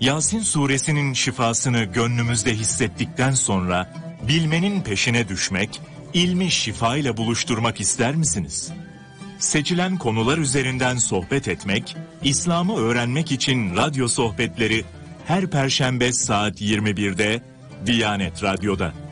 Yasin suresinin şifasını gönlümüzde hissettikten sonra bilmenin peşine düşmek, ilmi şifa ile buluşturmak ister misiniz? Seçilen konular üzerinden sohbet etmek, İslam'ı öğrenmek için radyo sohbetleri her Perşembe saat 21'de Diyanet Radyo'da.